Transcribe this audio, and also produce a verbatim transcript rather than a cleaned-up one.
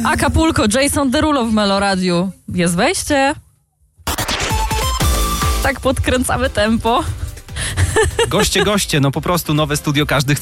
Acapulco, Jason Derulo w Meloradiu. Jest wejście. Tak podkręcamy tempo. Goście, goście, no po prostu nowe studio każdy chce